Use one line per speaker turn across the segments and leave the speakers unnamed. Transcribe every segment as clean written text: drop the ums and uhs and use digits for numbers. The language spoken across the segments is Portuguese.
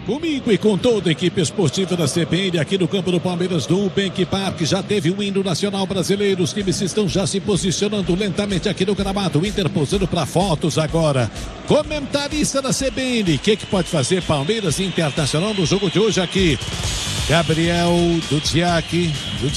Comigo e com toda a equipe esportiva da CBN aqui no campo do Palmeiras do Nubank Park. Já teve o hino nacional brasileiro. Os times estão já se posicionando lentamente aqui no gramado. O Inter posando para fotos agora. Comentarista da CBN. O que pode fazer Palmeiras e Internacional no jogo de hoje aqui? Gabriel Dudziak.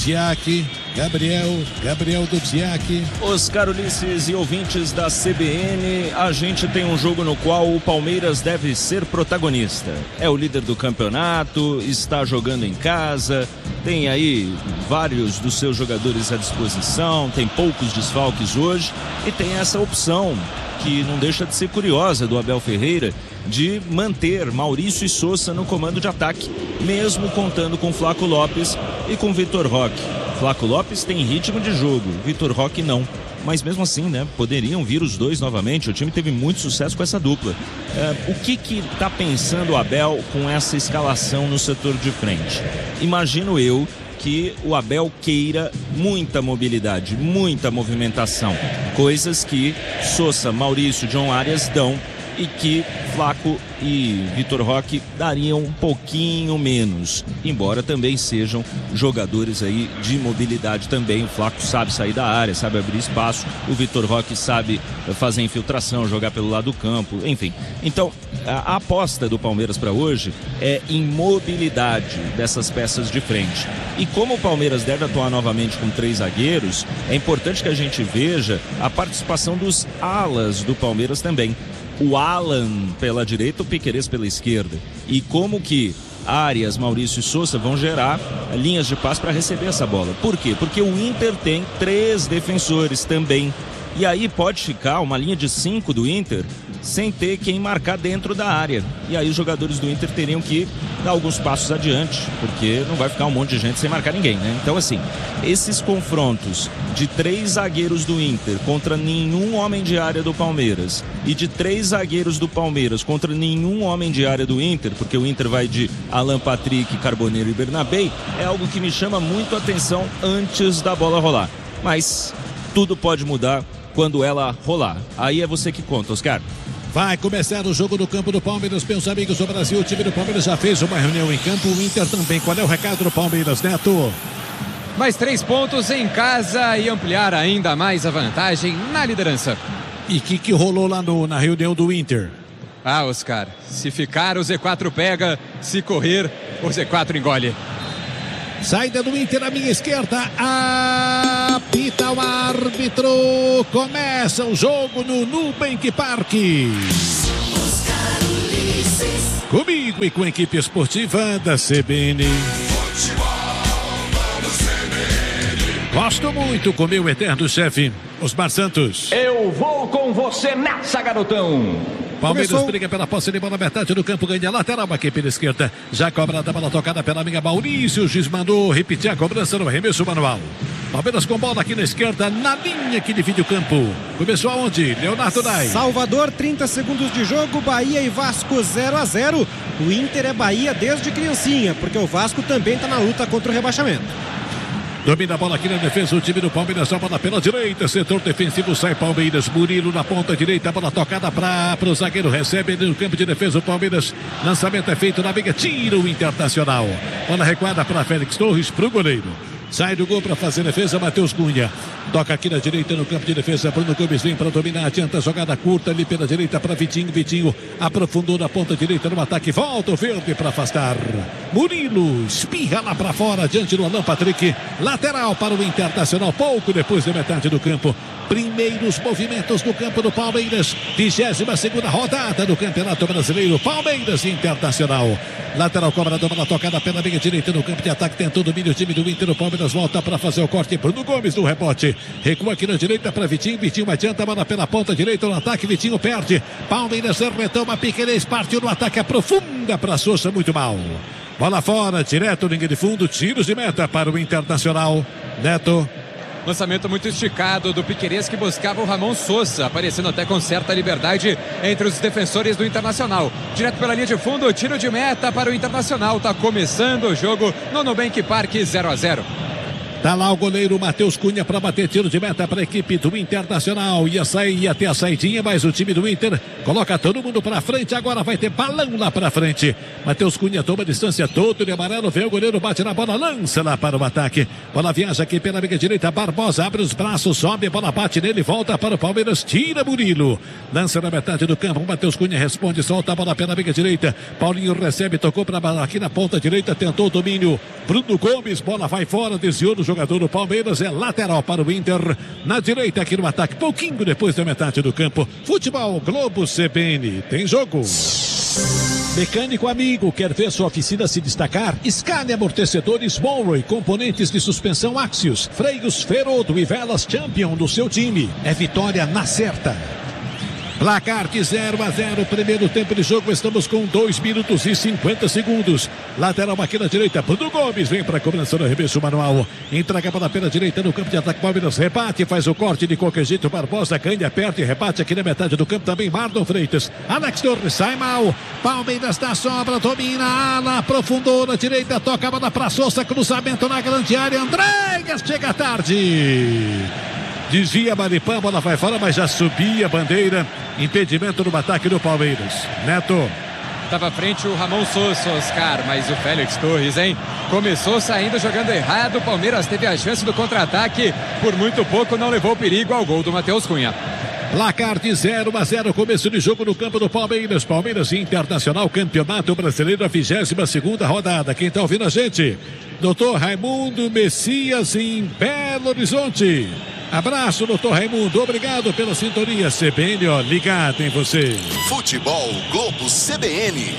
Gabriel Dudziak.
Oscar Ulisses e ouvintes da CBN, a gente tem um jogo no qual o Palmeiras deve ser protagonista. É o líder do campeonato, está jogando em casa, tem aí vários dos seus jogadores à disposição, tem poucos desfalques hoje e tem essa opção que não deixa de ser curiosa do Abel Ferreira de manter Maurício e Sousa no comando de ataque, mesmo contando com Flaco Lopes e com Vitor Roque. Flaco Lopes tem ritmo de jogo, Vitor Roque não. Mas mesmo assim, né, poderiam vir os dois novamente. O time teve muito sucesso com essa dupla. O que está pensando o Abel com essa escalação no setor de frente? Imagino eu que o Abel queira muita mobilidade, muita movimentação. Coisas que Sousa, Maurício, John Arias dão e que Flaco e Vitor Roque dariam um pouquinho menos, embora também sejam jogadores aí de mobilidade também. O Flaco sabe sair da área, sabe abrir espaço, o Vitor Roque sabe fazer infiltração, jogar pelo lado do campo, enfim. Então, a aposta do Palmeiras para hoje é em mobilidade dessas peças de frente. E como o Palmeiras deve atuar novamente com 3 zagueiros, é importante que a gente veja a participação dos alas do Palmeiras também. O Alan pela direita, o Piquerez pela esquerda. E como que Arias, Maurício e Sousa vão gerar linhas de passe para receber essa bola. Por quê? Porque o Inter tem 3 defensores também. E aí pode ficar uma linha de 5 do Inter sem ter quem marcar dentro da área. E aí os jogadores do Inter teriam que dar alguns passos adiante, porque não vai ficar um monte de gente sem marcar ninguém, né? Então, assim, esses confrontos de 3 zagueiros do Inter contra nenhum homem de área do Palmeiras e de 3 zagueiros do Palmeiras contra nenhum homem de área do Inter, porque o Inter vai de Alan Patrick, Carboneiro e Bernabé, é algo que me chama muito a atenção antes da bola rolar. Mas tudo pode mudar quando ela rolar. Aí é você que conta, Oscar.
Vai começar o jogo no campo do Palmeiras, meus amigos do Brasil. O time do Palmeiras já fez uma reunião em campo, o Inter também. Qual é o recado do Palmeiras, Neto?
Mais 3 pontos em casa e ampliar ainda mais a vantagem na liderança.
E o que rolou lá na reunião do Inter?
Ah, Oscar, se ficar o Z4 pega, se correr o Z4 engole.
Saída do Inter à minha esquerda, apita o árbitro, começa o jogo no Nubank Park. Comigo e com a equipe esportiva da CBN. Gosto muito com meu eterno chefe, Osmar Santos.
Eu vou com você nessa, garotão.
Palmeiras briga pela posse de bola, metade do campo, ganha lateral aqui pela esquerda. Já cobrada a bola tocada pela amiga Maurício. O juiz mandou repetir a cobrança no arremesso manual. Palmeiras com bola aqui na esquerda, na linha que divide o campo. Começou aonde? Leonardo Nai.
Salvador, 30 segundos de jogo, Bahia e Vasco 0-0. O Inter é Bahia desde criancinha, porque o Vasco também está na luta contra o rebaixamento.
Domina a bola aqui na defesa, o time do Palmeiras, a bola pela direita, setor defensivo, sai Palmeiras, Murilo na ponta direita, a bola tocada para o zagueiro, recebe no campo de defesa o Palmeiras, lançamento é feito na meia, tira o Internacional, bola recuada para Félix Torres, para o goleiro. Sai do gol para fazer defesa, Matheus Cunha. Toca aqui na direita no campo de defesa. Bruno Gomes vem para dominar. Adianta a jogada curta ali pela direita para Vitinho. Vitinho aprofundou na ponta direita no ataque. Volta o verde para afastar. Murilo espirra lá para fora. Diante do Alan Patrick. Lateral para o Internacional. Pouco depois da metade do campo. Primeiros movimentos no campo do Palmeiras. 22ª rodada do Campeonato Brasileiro. Palmeiras Internacional. Lateral cobrador, bola tocada pela meia direita no campo de ataque. Tentou domínio o time do Inter. O Palmeiras volta para fazer o corte. Bruno Gomes no rebote. Recua aqui na direita para Vitinho. Vitinho adianta a bola pela ponta direita no ataque. Vitinho perde. Palmeiras retoma. Piquerez partiu no ataque. Aprofunda para Sousa. Muito mal. Bola fora. Direto linha de fundo. Tiros de meta para o Internacional. Neto.
Lançamento muito esticado do Piquerez, que buscava o Ramon Sousa, aparecendo até com certa liberdade entre os defensores do Internacional. Direto pela linha de fundo, tiro de meta para o Internacional. Está começando o jogo no Nubank Park, 0-0.
Tá lá o goleiro Matheus Cunha para bater tiro de meta para a equipe do Internacional. Ia ter a saidinha, mas o time do Inter coloca todo mundo para frente. Agora vai ter balão lá para frente. Matheus Cunha toma distância todo de amarelo. Vem o goleiro, bate na bola, lança lá para o ataque. Bola viaja aqui pela amiga direita. Barbosa abre os braços, sobe, bola bate nele, volta para o Palmeiras, tira Murilo. Lança na metade do campo. Matheus Cunha responde, solta a bola pela amiga direita. Paulinho recebe, tocou para aqui na ponta direita, tentou o domínio. Bruno Gomes, bola vai fora, desviou do jogador do Palmeiras, é lateral para o Inter, na direita aqui no ataque, pouquinho depois da metade do campo. Futebol Globo CBN, tem jogo. Mecânico amigo, quer ver sua oficina se destacar? Scania Amortecedores Monroe, componentes de suspensão Axios, freios Ferodo e velas Champion do seu time. É vitória na certa. Placar de 0-0, primeiro tempo de jogo, estamos com 2 minutos e 50 segundos. Lateral aqui na direita, Bruno Gomes vem para a cobrança do arremesso manual. Entrega para a pela direita no campo de ataque, Palmeiras rebate, faz o corte de qualquer jeito, Barbosa ganha, aperta e rebate aqui na metade do campo também, Marlon Freitas. Alex Torres sai mal, Palmeiras dá sobra, domina a ala, aprofundou na direita, toca a bola para Sousa, cruzamento na grande área, Andrégues chega tarde. Desvia Maripã, bola vai fora, mas já subia a bandeira. Impedimento no ataque do Palmeiras. Neto.
Estava à frente o Ramon Sousa, Oscar, mas o Félix Torres, hein? Começou saindo jogando errado. O Palmeiras teve a chance do contra-ataque. Por muito pouco não levou perigo ao gol do Matheus Cunha.
Placar de 0-0, começo de jogo no campo do Palmeiras. Palmeiras Internacional, Campeonato Brasileiro, a 22ª rodada. Quem está ouvindo a gente? Doutor Raimundo Messias em Belo Horizonte. Abraço, doutor Raimundo, obrigado pela sintonia. CBN, ó, ligado em você.
Futebol Globo CBN.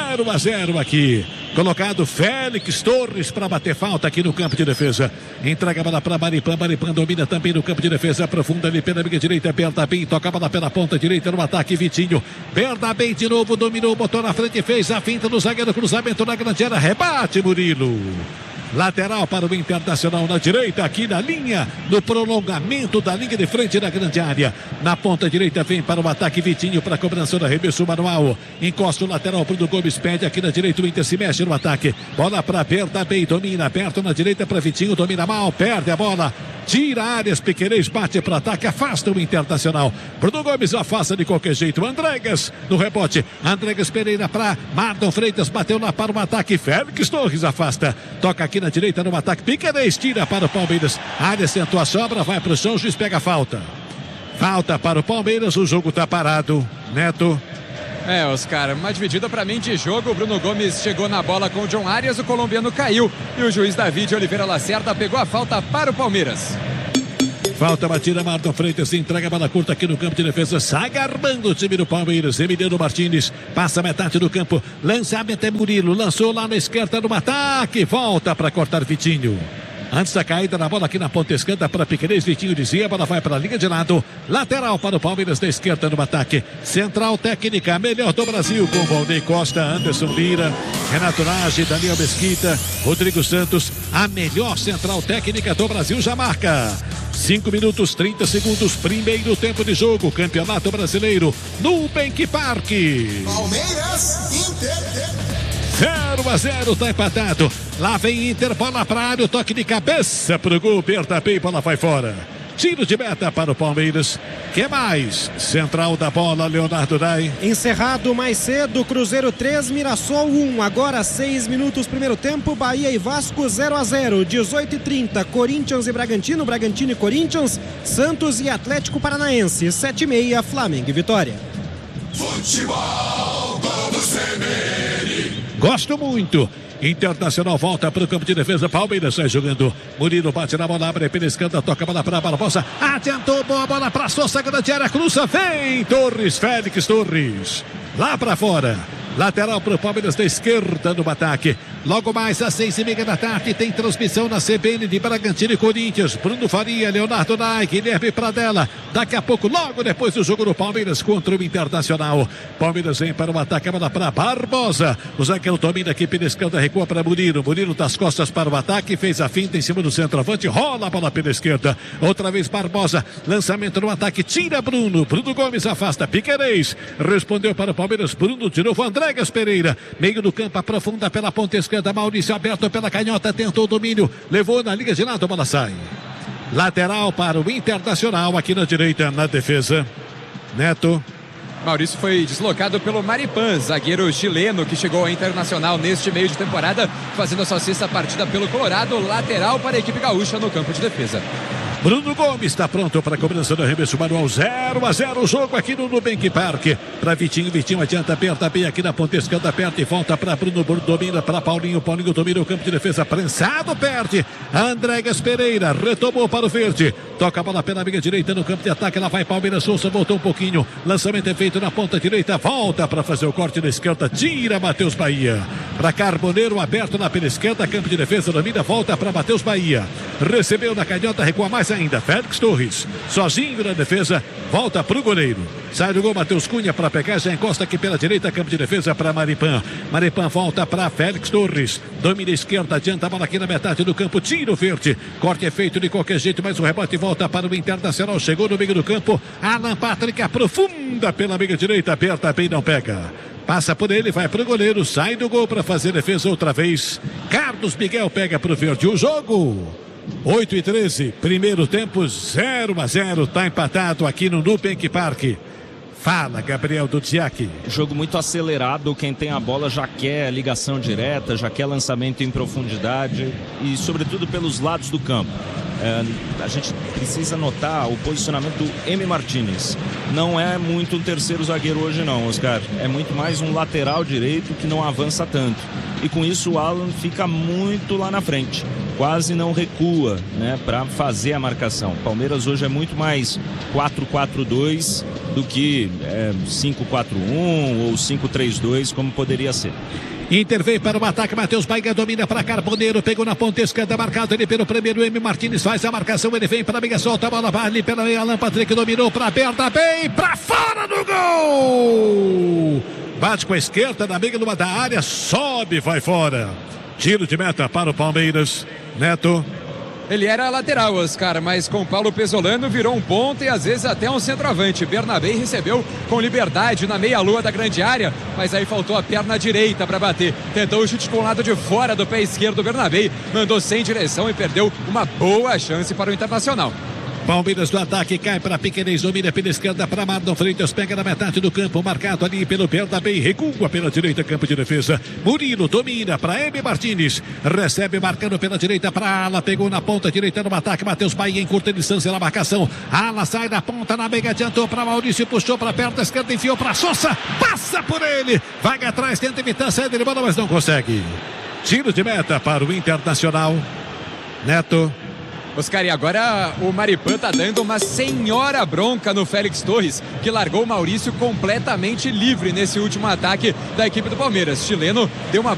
0-0 aqui. Colocado Félix Torres para bater falta aqui no campo de defesa. Entrega a bola para Maripã. Maripã domina também no campo de defesa. Aprofunda ali pela amiga direita. Berta bem, toca a bola pela ponta direita no ataque. Vitinho. Berta bem de novo, dominou, botou na frente, fez a finta no zagueiro. Cruzamento na grande área. Rebate, Murilo. Lateral para o Internacional na direita, aqui na linha, no prolongamento da linha de frente da grande área. Na ponta direita vem para o ataque Vitinho para a cobrança do arremesso manual. Encosta o lateral, Bruno Gomes pede aqui na direita, o Inter se mexe no ataque. Bola para Berta bem, domina aberto na direita para Vitinho, domina mal, perde a bola. Tira áreas, Piquerez bate para ataque, afasta o Internacional. Bruno Gomes afasta de qualquer jeito. Andrégues no rebote. Andrégues Pereira para Marlon Freitas, bateu lá para o ataque. Félix Torres afasta. Toca aqui na direita no ataque. Piquerez tira para o Palmeiras. Área sentou a sobra, vai para o chão, o juiz pega a falta. Falta para o Palmeiras, o jogo está parado. Neto.
Oscar, uma dividida para mim de jogo. O Bruno Gomes chegou na bola com o John Arias, o colombiano caiu e o juiz David Oliveira Lacerda pegou a falta para o Palmeiras.
Falta batida, Marlon Freitas entrega a bola curta aqui no campo de defesa, sai armando o time do Palmeiras. Emiliano Martins passa metade do campo, lançamento é Murilo, lançou lá na esquerda no ataque, volta para cortar Vitinho. Antes da caída na bola aqui na ponta esquerda para Piquerez, Vitinho dizia, a bola vai para a linha de lado, lateral para o Palmeiras da esquerda no ataque. Central técnica, melhor do Brasil, com Valnei Costa, Anderson Lira, Renato Nage, Daniel Mesquita, Rodrigo Santos, a melhor central técnica do Brasil já marca. 5 minutos 30 segundos, primeiro tempo de jogo, Campeonato Brasileiro, Nubank Park.
Palmeiras, Inter.
0-0, tá empatado. Lá vem Inter, bola para a área, o toque de cabeça pro gol, Berta bem, bola vai fora. Tiro de meta para o Palmeiras. Que mais? Central da bola, Leonardo Dai.
Encerrado mais cedo, Cruzeiro 3, Mirassol 1. Agora 6 minutos, primeiro tempo, Bahia e Vasco 0-0. 18h30, Corinthians e Bragantino, Bragantino e Corinthians, Santos e Atlético Paranaense. 7h30, Flamengo e Vitória.
Futebol Globo CBN.
Gosto muito. Internacional volta para o campo de defesa. Palmeiras sai jogando. Murilo bate na bola, abre pela esquerda, toca a bola para Barbosa. Adiantou, boa bola para Sousa, grande área, cruza, vem Torres, Félix Torres. Lá para fora. Lateral para o Palmeiras da esquerda no ataque. Logo mais às 6h30 da tarde tem transmissão na CBN de Bragantino e Corinthians. Bruno Faria, Leonardo Nai, Guilherme Pradella. Daqui a pouco, logo depois do jogo do Palmeiras contra o Internacional. Palmeiras vem para o ataque, a bola para Barbosa. O zagueiro domina aqui pela esquerda, recua para Murilo. Murilo das costas para o ataque, fez a finta em cima do centroavante, rola a bola pela esquerda. Outra vez Barbosa, lançamento no ataque, tira Bruno. Bruno Gomes afasta, Piquerez. Respondeu para o Palmeiras, Bruno de novo, Andrégues Pereira. Meio do campo, aprofunda pela ponta esquerda. esquerda, Maurício aberto pela canhota, tentou o domínio, levou na liga de lado, a bola sai. Lateral para o Internacional, aqui na direita, na defesa. Neto.
Maurício foi deslocado pelo Maripan, zagueiro chileno que chegou ao Internacional neste meio de temporada, fazendo a sua sexta partida pelo Colorado. Lateral para a equipe gaúcha no campo de defesa.
Bruno Gomes está pronto para a cobrança do arremesso manual. 0-0 o jogo aqui no Nubank Park. Para Vitinho, Vitinho adianta, aperta bem aqui na ponta esquerda, aperta e volta para Bruno, domina para Paulinho, Paulinho domina o campo de defesa, prensado, perde. Andrégas Pereira retomou para o verde, toca a bola pela amiga direita no campo de ataque, ela vai Palmeiras, Souza voltou um pouquinho, lançamento é feito na ponta direita, volta para fazer o corte na esquerda, tira Matheus Bahia. Para Carboneiro, aberto na pela esquerda, campo de defesa, domina, volta para Matheus Bahia. Recebeu na canhota, recua mais ainda, Félix Torres, sozinho na defesa, volta para o goleiro. Sai do gol, Matheus Cunha para pegar, já encosta aqui pela direita, campo de defesa para Maripan. Maripan volta para Félix Torres, domina a esquerda, adianta a bola aqui na metade do campo, tira o verde, corte é feito de qualquer jeito, mas o rebote volta para o Internacional, chegou no meio do campo, Alan Patrick aprofunda pela amiga direita, aperta bem, não pega. Passa por ele, vai para o goleiro, sai do gol para fazer defesa outra vez. Carlos Miguel pega para o verde o jogo. 8-13, primeiro tempo 0-0, tá empatado aqui no Nubank Park. Fala, Gabriel Dudziak.
Jogo muito acelerado, quem tem a bola já quer ligação direta, já quer lançamento em profundidade e sobretudo pelos lados do campo. A gente precisa notar o posicionamento do M. Martínez. Não é muito um terceiro zagueiro hoje não, Oscar. É muito mais um lateral direito que não avança tanto. E com isso o Alan fica muito lá na frente. Quase não recua, né, para fazer a marcação. Palmeiras hoje é muito mais 4-4-2 do que 5-4-1 ou 5-3-2, como poderia ser.
Inter veio para o ataque, Matheus Bahia domina para Carboneiro, pegou na ponta esquerda, marcado ele pelo primeiro, M. Martínez faz a marcação, ele vem para a amiga, solta a bola, vai ali pela meia, Alan Patrick dominou para aberta, bem, para fora do gol! Bate com a esquerda na meia numa da área, sobe, vai fora. Tiro de meta para o Palmeiras. Neto.
Ele era lateral, Oscar, mas com Paulo Pesolano virou um ponta e às vezes até um centroavante. Bernabé recebeu com liberdade na meia-lua da grande área, mas aí faltou a perna direita para bater. Tentou o chute com o lado de fora do pé esquerdo, Bernabé mandou sem direção e perdeu uma boa chance para o Internacional.
Palmeiras do ataque, cai para Piquerez, domina pela esquerda para Marlon Freitas, pega na metade do campo, marcado ali pelo Bernabé, recua pela direita, campo de defesa. Murilo domina para M. Martínez, recebe marcando pela direita para Ala, pegou na ponta direita no ataque, Matheus Bahia em curta distância na marcação. Ala sai da ponta na meiga, adiantou para Maurício, puxou para perto, esquerda, enfiou para Souza, passa por ele, vai atrás, tenta evitar a saída de bola, mas não consegue. Tiro de meta para o Internacional. Neto.
Oscar, e agora o Maripan tá dando uma senhora bronca no Félix Torres, que largou o Maurício completamente livre nesse último ataque da equipe do Palmeiras. Chileno deu uma